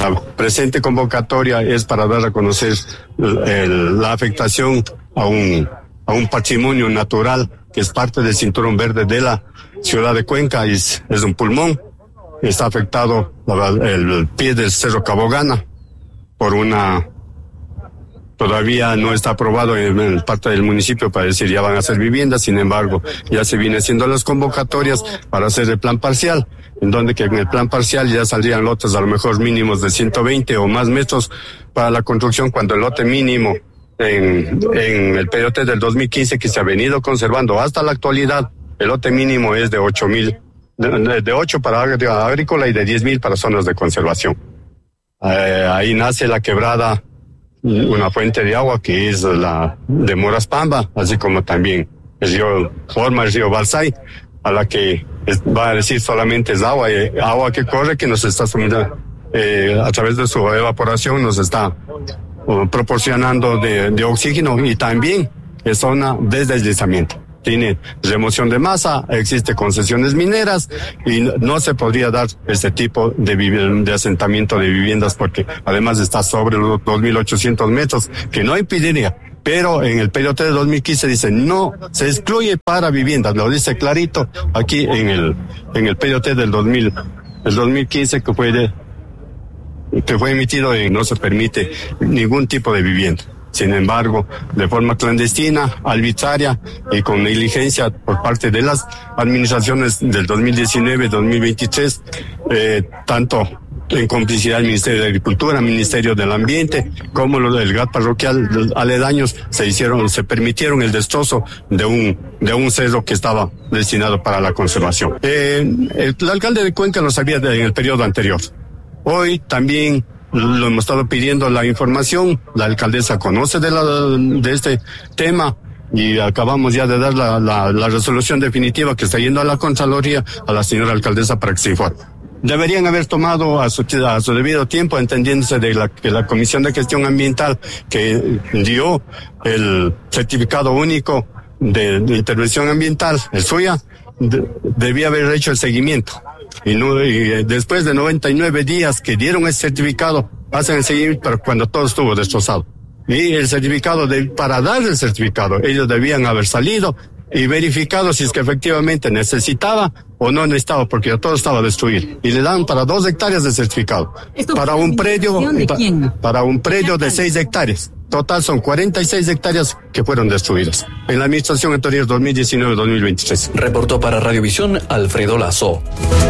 La presente convocatoria es para dar a conocer la afectación a un patrimonio natural que es parte del cinturón verde de la ciudad de Cuenca, es un pulmón. Está afectado el pie del Cerro Cabogana por todavía no está aprobado en parte del municipio para decir ya van a ser viviendas. Sin embargo, ya se viene haciendo las convocatorias para hacer el plan parcial, en donde que en el plan parcial ya saldrían lotes a lo mejor mínimos de 120 o más metros para la construcción, cuando el lote mínimo en el periodo del 2015 que se ha venido conservando hasta la actualidad, el lote mínimo es de 8,000, de 8 para agrícola y de 10,000 para zonas de conservación. Ahí nace la quebrada, una fuente de agua que es la de Moraspamba, así como también el río Forma, el río Balsay, a la que va a decir solamente es agua que corre, que nos está sumiendo a través de su evaporación, nos está proporcionando de oxígeno, y también es zona de deslizamiento. Tiene remoción de masa, existe concesiones mineras y no se podría dar este tipo de asentamiento de viviendas, porque además está sobre los 2,800 metros, que no impediría. Pero en el periodo de 2015 dice no, se excluye para viviendas, lo dice clarito aquí en el periodo del 2015 que fue emitido, y no se permite ningún tipo de vivienda. Sin embargo, de forma clandestina, arbitraria y con negligencia por parte de las administraciones del 2019-2023, tanto en complicidad del Ministerio de Agricultura, Ministerio del Ambiente, como el GAT parroquial aledaños, se permitieron el destrozo de un cerro que estaba destinado para la conservación. El alcalde de Cuenca lo sabía en el periodo anterior. Hoy también lo hemos estado pidiendo la información. La alcaldesa conoce de este tema y acabamos ya de dar la resolución definitiva que está yendo a la Contraloría, a la señora alcaldesa, para que se informe. Deberían haber tomado a su debido tiempo, entendiéndose que la Comisión de Gestión Ambiental que dio el certificado único de intervención ambiental, el SUYA, debía haber hecho el seguimiento. Y después de 99 días que dieron ese certificado, hacen el seguimiento, pero cuando todo estuvo destrozado. Y el certificado, para dar el certificado, ellos debían haber salido y verificado si es que efectivamente necesitaba o no necesitaba, porque ya todo estaba destruido. Y le dan para 2 hectáreas de certificado. Para un predio, para un predio de 6 hectáreas. Total son 46 hectáreas que fueron destruidas en la administración anterior 2019-2023. Reportó para Radiovisión Alfredo Lazo.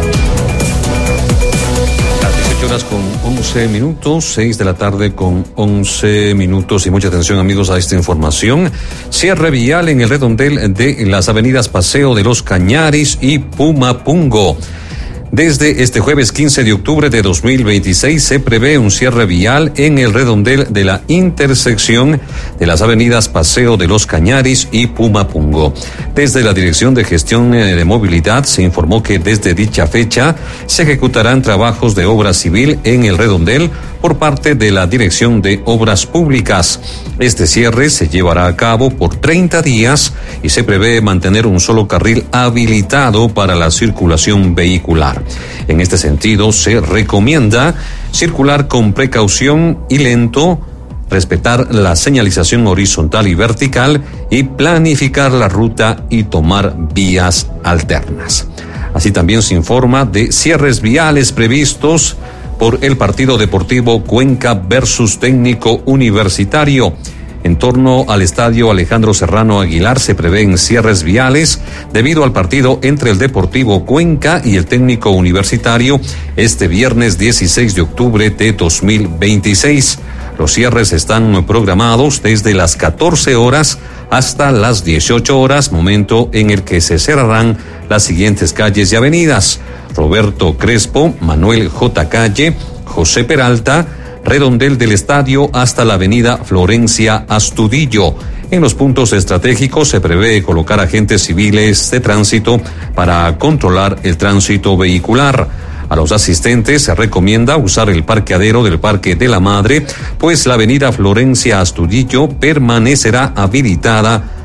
Las 18 horas con 11 minutos, 6 de la tarde con 11 minutos, y mucha atención, amigos, a esta información. Cierre vial en el redondel de las avenidas Paseo de los Cañaris y Pumapungo. Desde este jueves 15 de octubre de 2026 se prevé un cierre vial en el redondel de la intersección de las avenidas Paseo de los Cañaris y Pumapungo. Desde la Dirección de Gestión de Movilidad se informó que desde dicha fecha se ejecutarán trabajos de obra civil en el redondel por parte de la Dirección de Obras Públicas. Este cierre se llevará a cabo por 30 días y se prevé mantener un solo carril habilitado para la circulación vehicular. En este sentido, se recomienda circular con precaución y lento, respetar la señalización horizontal y vertical y planificar la ruta y tomar vías alternas. Así también se informa de cierres viales previstos por el partido deportivo Cuenca versus Técnico Universitario. En torno al estadio Alejandro Serrano Aguilar se prevén cierres viales debido al partido entre el Deportivo Cuenca y el Técnico Universitario este viernes 16 de octubre de 2026. Los cierres están programados desde las 14 horas hasta las 18 horas, momento en el que se cerrarán las siguientes calles y avenidas: Roberto Crespo, Manuel J. Calle, José Peralta, redondel del estadio hasta la avenida Florencia Astudillo. En los puntos estratégicos se prevé colocar agentes civiles de tránsito para controlar el tránsito vehicular. A los asistentes se recomienda usar el parqueadero del Parque de la Madre, pues la avenida Florencia Astudillo permanecerá habilitada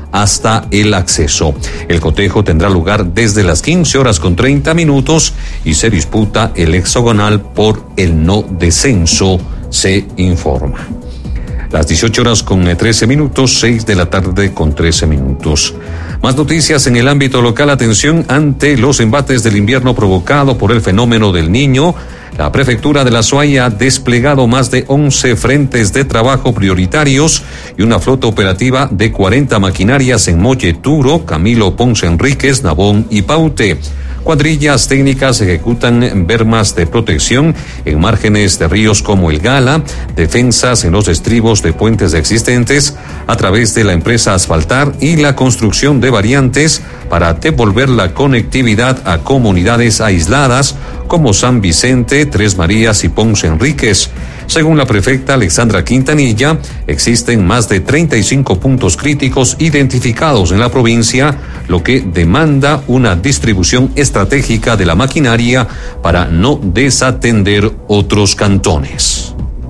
hasta el acceso. El cotejo tendrá lugar desde las 15:30 y se disputa el hexagonal por el no descenso, se informa. Las 18:13, 6 de la tarde con 13 minutos. Más noticias en el ámbito local. Atención ante los embates del invierno provocado por el fenómeno del Niño. La prefectura de La Suay ha desplegado más de 11 frentes de trabajo prioritarios y una flota operativa de 40 maquinarias en Molleturo, Camilo Ponce Enríquez, Nabón y Paute. Cuadrillas técnicas ejecutan bermas de protección en márgenes de ríos como el Gala, defensas en los estribos de puentes existentes a través de la empresa Asfaltar y la construcción de variantes para devolver la conectividad a comunidades aisladas como San Vicente, Tres Marías y Ponce Enríquez. Según la prefecta Alexandra Quintanilla, existen más de 35 puntos críticos identificados en la provincia, lo que demanda una distribución estratégica de la maquinaria para no desatender otros cantones.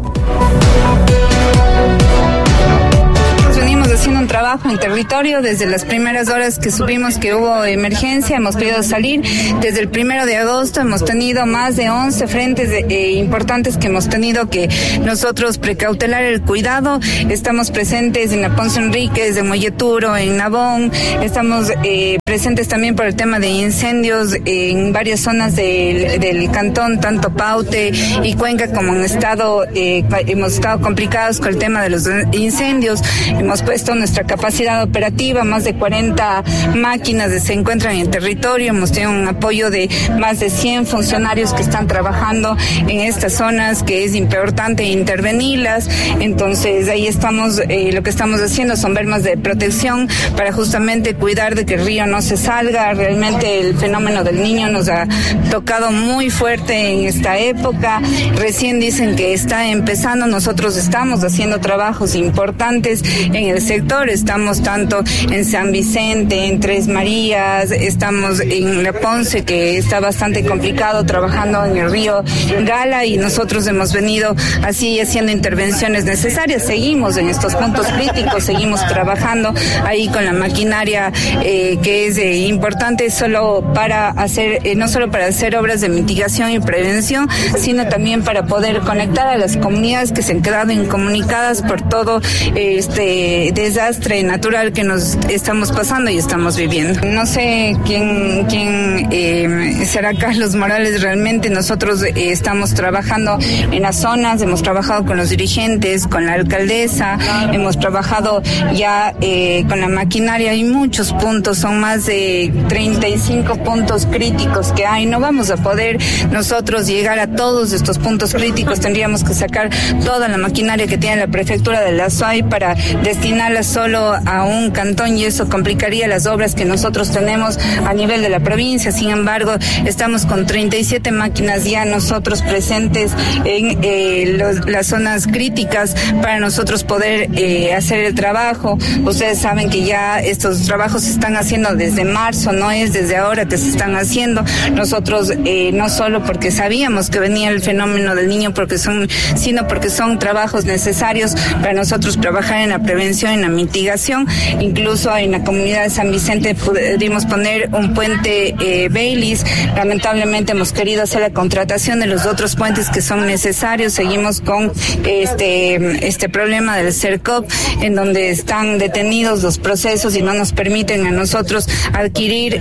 Trabajo en territorio desde las primeras horas que supimos que hubo emergencia, hemos podido salir. Desde el 1 de agosto hemos tenido más de 11 frentes importantes que hemos tenido que nosotros precautelar el cuidado. Estamos presentes en la Ponce Enríquez, de Molleturo, en Nabón. Estamos presentes también por el tema de incendios en varias zonas del cantón, tanto Paute y Cuenca, como hemos estado complicados con el tema de los incendios. Hemos puesto nuestra capacidad operativa, más de 40 máquinas se encuentran en el territorio. Hemos tenido un apoyo de más de 100 funcionarios que están trabajando en estas zonas, que es importante intervenirlas. Entonces ahí estamos, lo que estamos haciendo son bermas de protección para justamente cuidar de que el río no se salga. Realmente el fenómeno del Niño nos ha tocado muy fuerte en esta época. Recién dicen que está empezando, nosotros estamos haciendo trabajos importantes en el sector. Estamos tanto en San Vicente, en Tres Marías, estamos en La Ponce, que está bastante complicado, trabajando en el río Gala, y nosotros hemos venido así haciendo intervenciones necesarias. Seguimos en estos puntos críticos, seguimos trabajando ahí con la maquinaria que es importante solo para hacer, no solo para hacer obras de mitigación y prevención, sino también para poder conectar a las comunidades que se han quedado incomunicadas por todo este desastre natural que nos estamos pasando y estamos viviendo. No sé quién será Carlos Morales realmente. Nosotros estamos trabajando en las zonas, hemos trabajado con los dirigentes, con la alcaldesa, hemos trabajado ya con la maquinaria. Hay muchos puntos, son más de 35 puntos críticos que hay. No vamos a poder nosotros llegar a todos estos puntos críticos. Tendríamos que sacar toda la maquinaria que tiene la prefectura de La Suay para destinarla solo a un cantón, y eso complicaría las obras que nosotros tenemos a nivel de la provincia. Sin embargo, estamos con 37 máquinas ya nosotros presentes en las zonas críticas para nosotros poder hacer el trabajo. Ustedes saben que ya estos trabajos se están haciendo desde marzo, no es desde ahora que se están haciendo. Nosotros no solo porque sabíamos que venía el fenómeno del Niño, sino porque son trabajos necesarios para nosotros trabajar en la prevención, en la mitigación. Incluso en la comunidad de San Vicente pudimos poner un puente Baileys. Lamentablemente hemos querido hacer la contratación de los otros puentes que son necesarios. Seguimos con este problema del CERCOP, en donde están detenidos los procesos y no nos permiten a nosotros adquirir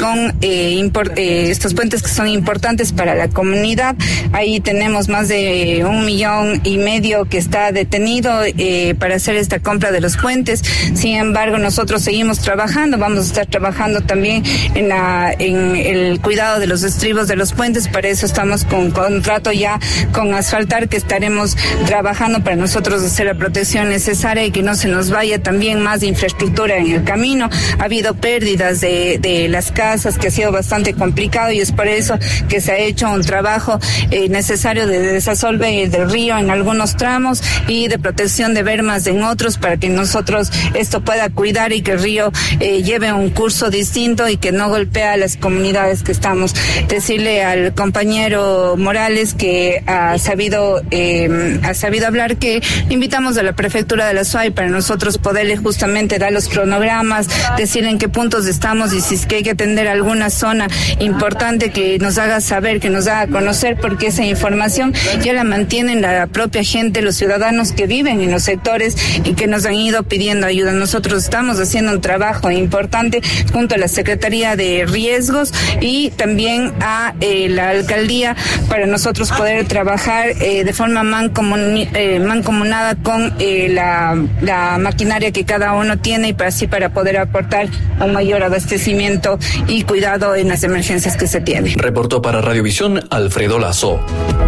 estos puentes que son importantes para la comunidad. Ahí tenemos más de 1,5 millones que está detenido para hacer esta compra de los puentes. Sin embargo, nosotros seguimos trabajando, vamos a estar trabajando también en el cuidado de los estribos de los puentes. Para eso estamos con contrato ya con Asfaltar, que estaremos trabajando para nosotros hacer la protección necesaria y que no se nos vaya también más de infraestructura en el camino. Ha habido pérdida pérdidas de las casas, que ha sido bastante complicado, y es por eso que se ha hecho un trabajo necesario de desasolve del río en algunos tramos y de protección de bermas en otros, para que nosotros esto pueda cuidar y que el río lleve un curso distinto y que no golpea a las comunidades que estamos. Decirle al compañero Morales que ha sabido hablar, que invitamos a la prefectura de la SUAY para nosotros poderle justamente dar los cronogramas, decirle en qué puntos estamos y si es que hay que atender alguna zona importante, que nos haga saber, que nos haga conocer, porque esa información ya la mantienen la propia gente, los ciudadanos que viven en los sectores y que nos han ido pidiendo ayuda. Nosotros estamos haciendo un trabajo importante junto a la Secretaría de Riesgos y también a la alcaldía, para nosotros poder trabajar de forma mancomunada con la maquinaria que cada uno tiene, y para poder aportar un mayor abastecimiento y cuidado en las emergencias que se tienen. Reportó para Radiovisión Alfredo Lazo.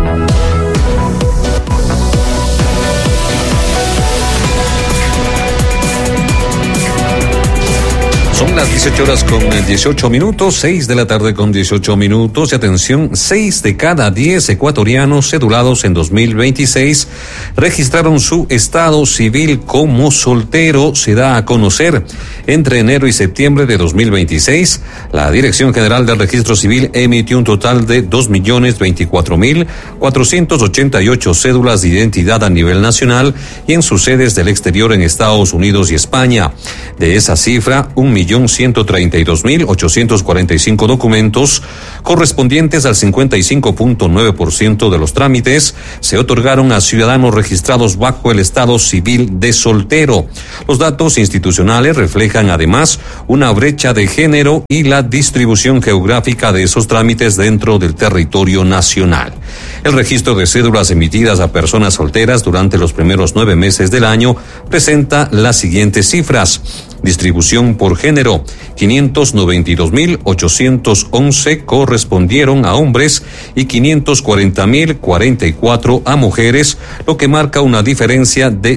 Son las 18 horas con 18 minutos, 6 de la tarde con 18 minutos. Y atención, 6 de cada 10 ecuatorianos cedulados en 2026 registraron su estado civil como soltero. Se da a conocer. Entre enero y septiembre de 2026, la Dirección General del Registro Civil emitió un total de 2.024.488 cédulas de identidad a nivel nacional y en sus sedes del exterior en Estados Unidos y España. De esa cifra, 1.132.845 documentos correspondientes al 55.9% de los trámites se otorgaron a ciudadanos registrados bajo el estado civil de soltero. Los datos institucionales reflejan además una brecha de género y la distribución geográfica de esos trámites dentro del territorio nacional. El registro de cédulas emitidas a personas solteras durante los primeros 9 meses del año presenta las siguientes cifras. Distribución por género: 592.811 correspondieron a hombres y 540.044 a mujeres, lo que marca una diferencia de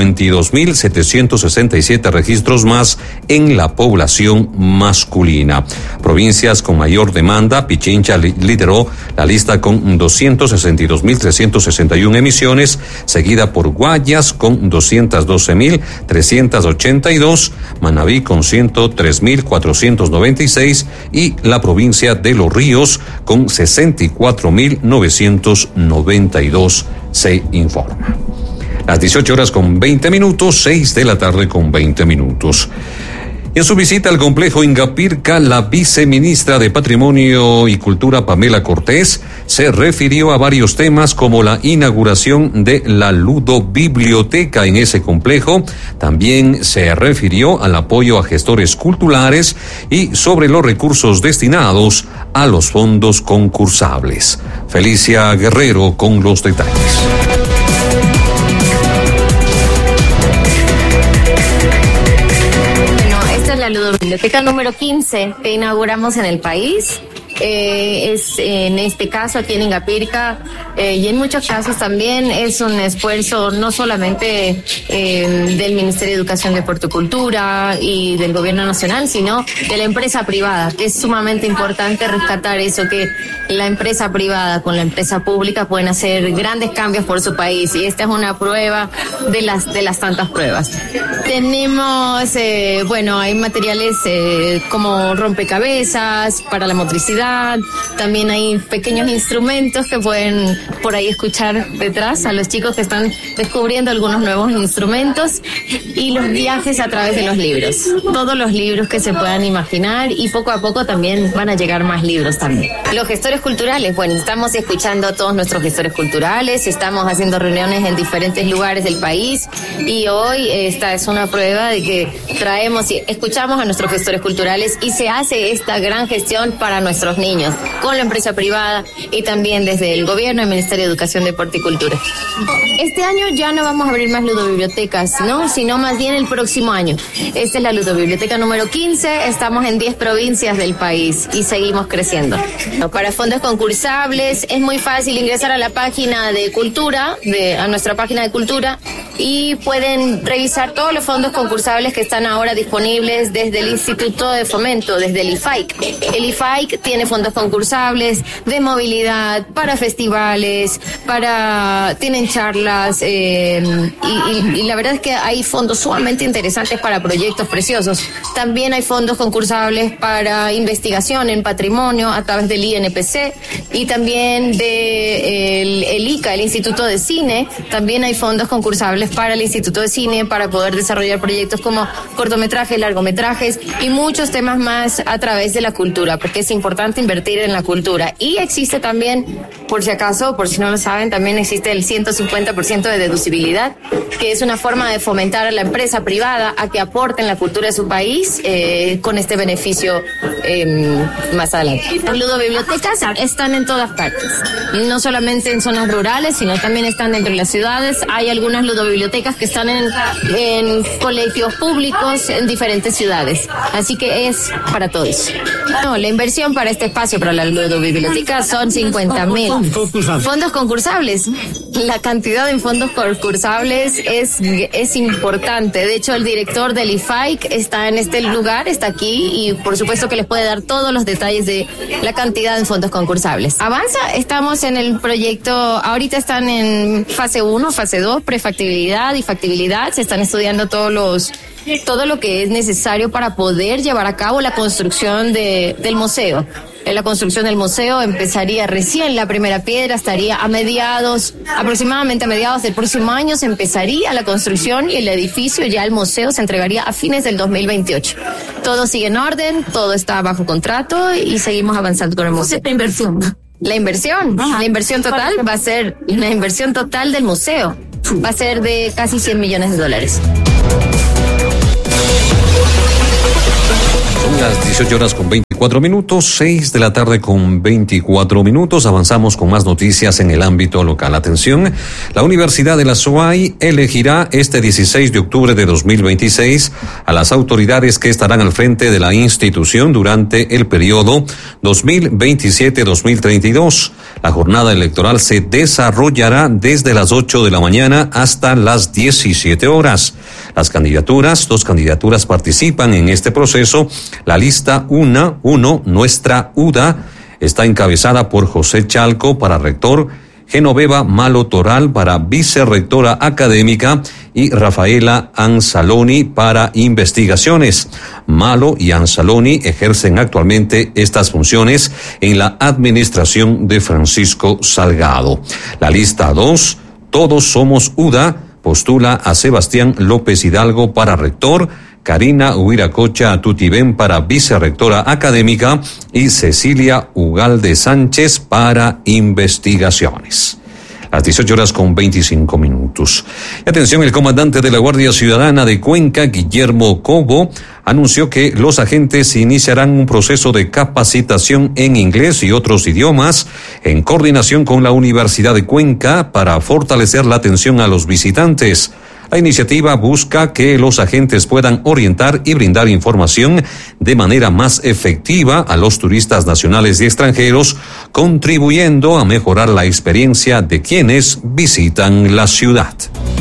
52.767 registros más en la población masculina. Provincias con mayor demanda: Pichincha lideró la lista con 262.361 emisiones, seguida por Guayas con 212.382, Manabí con 103.496 y la provincia de Los Ríos con 64.992, se informa. Las 18 horas con 20 minutos, 6 de la tarde con 20 minutos. En su visita al complejo Ingapirca, la viceministra de Patrimonio y Cultura, Pamela Cortés, se refirió a varios temas como la inauguración de la ludobiblioteca en ese complejo. También se refirió al apoyo a gestores culturales y sobre los recursos destinados a los fondos concursables. Felicia Guerrero con los detalles. La ludobiblioteca número 15 que inauguramos en el país. Es en este caso aquí en Ingapirca y en muchos casos también es un esfuerzo no solamente del Ministerio de Educación de Portocultura y del Gobierno Nacional, sino de la empresa privada, que es sumamente importante rescatar eso, que la empresa privada con la empresa pública pueden hacer grandes cambios por su país, y esta es una prueba de las tantas pruebas. Tenemos, hay materiales como rompecabezas para la motricidad. También hay pequeños instrumentos que pueden por ahí escuchar detrás a los chicos que están descubriendo algunos nuevos instrumentos, y los viajes a través de los libros, todos los libros que se puedan imaginar, y poco a poco también van a llegar más libros también. Los gestores culturales, estamos escuchando a todos nuestros gestores culturales, estamos haciendo reuniones en diferentes lugares del país, y hoy esta es una prueba de que traemos y escuchamos a nuestros gestores culturales y se hace esta gran gestión para nuestros niños, con la empresa privada y también desde el gobierno, el Ministerio de Educación, Deporte y Cultura. Este año ya no vamos a abrir más ludobibliotecas, ¿no? Sino más bien el próximo año. Esta es la ludobiblioteca número 15, estamos en 10 provincias del país y seguimos creciendo. Para fondos concursables es muy fácil ingresar a la página de Cultura, a nuestra página de Cultura, y pueden revisar todos los fondos concursables que están ahora disponibles desde el Instituto de Fomento, desde el IFAIC. El IFAIC tiene fondos concursables de movilidad, para festivales, tienen charlas, y la verdad es que hay fondos sumamente interesantes para proyectos preciosos. También hay fondos concursables para investigación en patrimonio a través del INPC y también el ICA, el Instituto de Cine. También hay fondos concursables para el Instituto de Cine para poder desarrollar proyectos como cortometrajes, largometrajes y muchos temas más a través de la cultura, porque es importante invertir en la cultura. Y existe también, por si acaso, por si no lo saben, también existe el 150% de deducibilidad, que es una forma de fomentar a la empresa privada a que aporte en la cultura de su país con este beneficio más adelante. Las ludobibliotecas están en todas partes, no solamente en zonas rurales, sino también están dentro de las ciudades. Hay algunas ludobibliotecas que están en colegios públicos en diferentes ciudades, así que es para todos. No, la inversión para este espacio, para la ludobiblioteca, son 50.000. Fondos concursables. La cantidad de fondos concursables es importante. De hecho, el director del IFAIC está en este lugar, está aquí, y por supuesto que les puede dar todos los detalles de la cantidad de fondos concursables. Avanza, estamos en el proyecto, ahorita están en fase 1, fase 2, prefactibilidad y factibilidad. Se están estudiando todo lo que es necesario para poder llevar a cabo la construcción del museo. La construcción del museo empezaría recién, la primera piedra estaría aproximadamente a mediados del próximo año se empezaría la construcción y el edificio, ya el museo, se entregaría a fines del 2028. Todo sigue en orden, todo está bajo contrato y seguimos avanzando con el museo. La inversión total va a ser, la inversión total del museo va a ser de casi $100 millones. Son las 18 horas con 24 minutos, 6 de la tarde con 24 minutos. Avanzamos con más noticias en el ámbito local. Atención, la Universidad de la SUAY elegirá este 16 de octubre de 2026 a las autoridades que estarán al frente de la institución durante el periodo 2027-2032. La jornada electoral se desarrollará desde las 8 de la mañana hasta las 17 horas. Dos candidaturas participan en este proceso. La lista 1, Nuestra UDA, está encabezada por José Chalco para rector, Genoveva Malo Toral para vicerrectora académica y Rafaela Anzaloni para investigaciones. Malo y Anzaloni ejercen actualmente estas funciones en la administración de Francisco Salgado. La lista 2, Todos Somos UDA, postula a Sebastián López Hidalgo para rector, Karina Huiracocha Tutibén para vicerrectora académica y Cecilia Ugalde Sánchez para investigaciones. Las 18 horas con 25 minutos. Y atención, el comandante de la Guardia Ciudadana de Cuenca, Guillermo Cobo, anunció que los agentes iniciarán un proceso de capacitación en inglés y otros idiomas en coordinación con la Universidad de Cuenca para fortalecer la atención a los visitantes. La iniciativa busca que los agentes puedan orientar y brindar información de manera más efectiva a los turistas nacionales y extranjeros, contribuyendo a mejorar la experiencia de quienes visitan la ciudad.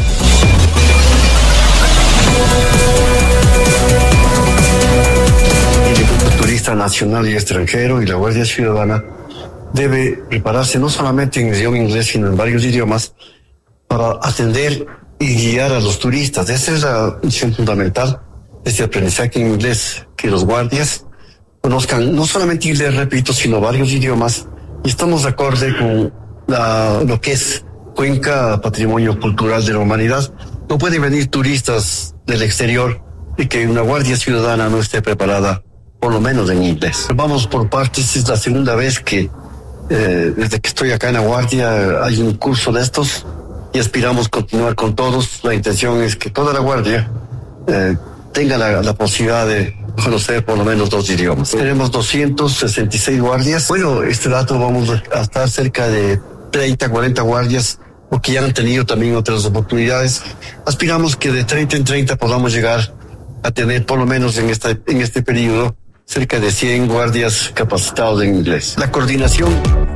El turista nacional y extranjero y la Guardia Ciudadana debe prepararse no solamente en el idioma inglés, sino en varios idiomas para atender y guiar a los turistas. Esa es la misión fundamental de este aprendizaje en inglés, que los guardias conozcan no solamente inglés, repito, sino varios idiomas, y estamos de acuerdo con lo que es Cuenca, patrimonio cultural de la humanidad. No pueden venir turistas del exterior y que una Guardia Ciudadana no esté preparada, por lo menos en inglés. Vamos por partes, es la segunda vez que desde que estoy acá en la Guardia hay un curso de estos, y aspiramos continuar con todos. La intención es que toda la Guardia tenga la posibilidad de conocer por lo menos 2 idiomas. Tenemos 266 guardias. Bueno, este dato vamos a estar cerca de 30, 40 guardias, porque ya han tenido también otras oportunidades. Aspiramos que de 30 en 30 podamos llegar a tener por lo menos en este periodo cerca de 100 guardias capacitados en inglés. La coordinación.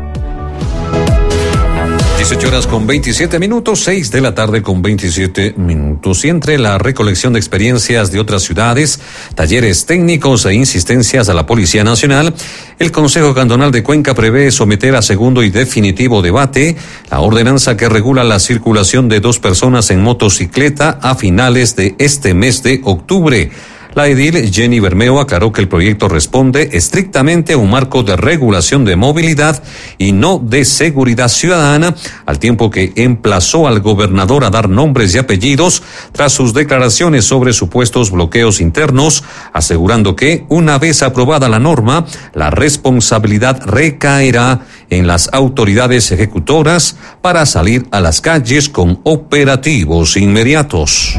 18:27, 6 de la tarde con 27 minutos. Y entre la recolección de experiencias de otras ciudades, talleres técnicos e insistencias a la Policía Nacional, el Consejo Cantonal de Cuenca prevé someter a segundo y definitivo debate la ordenanza que regula la circulación de 2 personas en motocicleta a finales de este mes de octubre. La edil Jenny Bermeo aclaró que el proyecto responde estrictamente a un marco de regulación de movilidad y no de seguridad ciudadana, al tiempo que emplazó al gobernador a dar nombres y apellidos tras sus declaraciones sobre supuestos bloqueos internos, asegurando que, una vez aprobada la norma, la responsabilidad recaerá en las autoridades ejecutoras para salir a las calles con operativos inmediatos.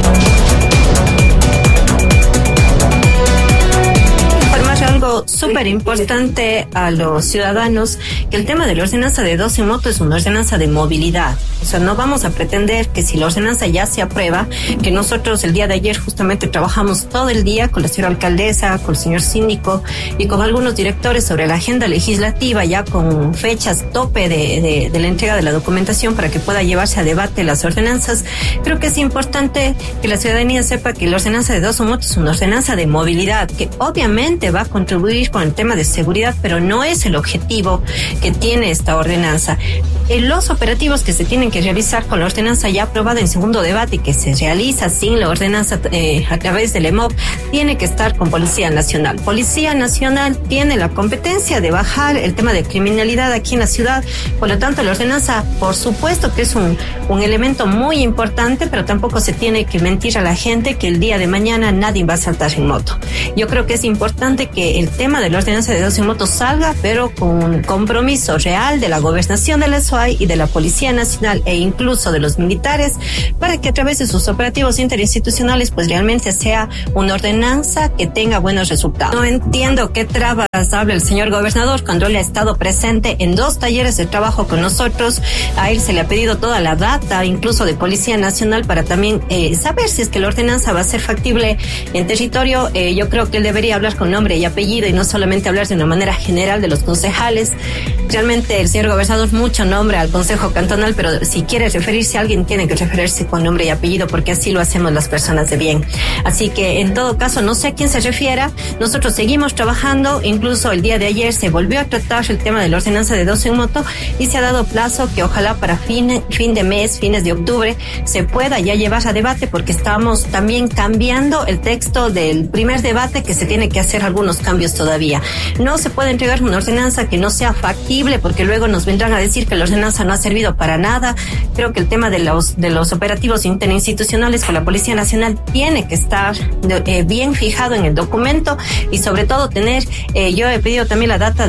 Súper importante a los ciudadanos que el tema de la ordenanza de 2 en moto es una ordenanza de movilidad. O sea, no vamos a pretender que si la ordenanza ya se aprueba, que nosotros el día de ayer justamente trabajamos todo el día con la señora alcaldesa, con el señor síndico y con algunos directores sobre la agenda legislativa, ya con fechas tope de la entrega de la documentación para que pueda llevarse a debate las ordenanzas. Creo que es importante que la ciudadanía sepa que la ordenanza de 2 en moto es una ordenanza de movilidad, que obviamente va a contribuir con el tema de seguridad, pero no es el objetivo que tiene esta ordenanza. Los operativos que se tienen que realizar con la ordenanza ya aprobada en segundo debate y que se realiza sin la ordenanza a través del EMOP, tiene que estar con Policía Nacional. Policía Nacional tiene la competencia de bajar el tema de criminalidad aquí en la ciudad, por lo tanto la ordenanza, por supuesto que es un elemento muy importante, pero tampoco se tiene que mentir a la gente que el día de mañana nadie va a saltar en moto. Yo creo que es importante que el tema de la ordenanza de 2 en moto salga, pero con un compromiso real de la gobernación de la SOAI y de la Policía Nacional e incluso de los militares, para que a través de sus operativos interinstitucionales pues realmente sea una ordenanza que tenga buenos resultados. No entiendo qué trabas habla el señor gobernador cuando él ha estado presente en 2 talleres de trabajo con nosotros. A él se le ha pedido toda la data, incluso de Policía Nacional, para también saber si es que la ordenanza va a ser factible en territorio. Yo creo que él debería hablar con nombre y apellido y no solamente hablar de una manera general de los concejales. Realmente el señor gobernador mucho nombre al Consejo Cantonal, pero si quiere referirse a alguien tiene que referirse con nombre y apellido, porque así lo hacemos las personas de bien. Así que en todo caso no sé a quién se refiera, nosotros seguimos trabajando, incluso el día de ayer se volvió a tratar el tema de la ordenanza de 2 en moto y se ha dado plazo que ojalá para fin de mes, fines de octubre, se pueda ya llevar a debate, porque estamos también cambiando el texto del primer debate, que se tiene que hacer algunos cambios todavía. No se puede entregar una ordenanza que no sea factible, porque luego nos vendrán a decir que la ordenanza no ha servido para nada. Creo que el tema de los operativos interinstitucionales con la Policía Nacional tiene que estar bien fijado en el documento y sobre todo tener, yo he pedido también la data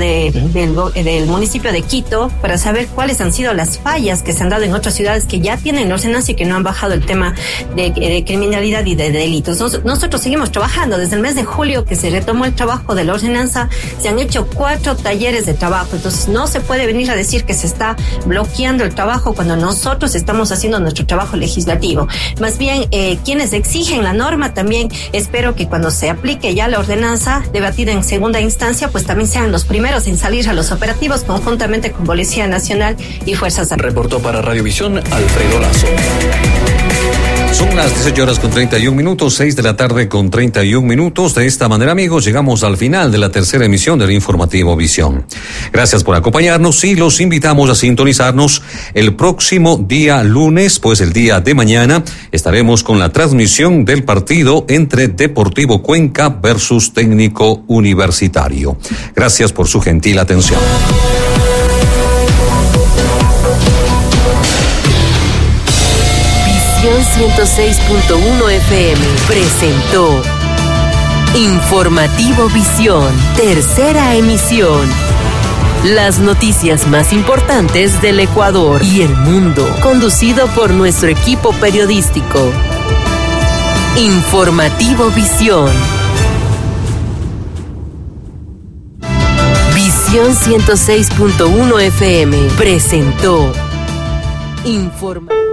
del municipio de Quito para saber cuáles han sido las fallas que se han dado en otras ciudades que ya tienen ordenanza y que no han bajado el tema de criminalidad y de delitos. Nosotros seguimos trabajando desde el mes de julio que se retomó el trabajo de la ordenanza. Se han hecho 4 talleres de trabajo, entonces no se puede venir a decir que se está bloqueando el trabajo cuando nosotros estamos haciendo nuestro trabajo legislativo. Más bien, quienes exigen la norma también espero que cuando se aplique ya la ordenanza debatida en segunda instancia, pues también sean los primeros en salir a los operativos conjuntamente con Policía Nacional y Fuerzas Armadas. Reportó para Radiovisión Alfredo Lazo. Son las 18:31, 6 de la tarde con 31 minutos. De esta manera, amigos, llegamos al final de la tercera emisión del informativo Visión. Gracias por acompañarnos y los invitamos a sintonizarnos el próximo día lunes, pues el día de mañana estaremos con la transmisión del partido entre Deportivo Cuenca versus Técnico Universitario. Gracias por su gentil atención. Visión 106.1 FM presentó Informativo Visión, tercera emisión. Las noticias más importantes del Ecuador y el mundo, conducido por nuestro equipo periodístico. Informativo Visión. Estación 106.1 FM presentó Informa.